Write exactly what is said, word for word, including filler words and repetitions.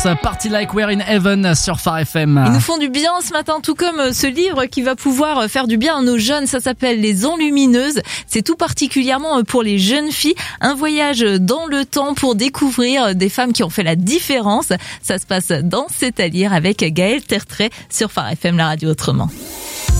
Party Like We're in Heaven sur Phare F M. Ils nous font du bien ce matin, tout comme ce livre qui va pouvoir faire du bien à nos jeunes. Ça s'appelle Les Enlumineuses. C'est tout particulièrement pour les jeunes filles. Un voyage dans le temps pour découvrir des femmes qui ont fait la différence. Ça se passe dans C'est à lire avec Gaëlle Tertrais sur Phare F M, la radio autrement.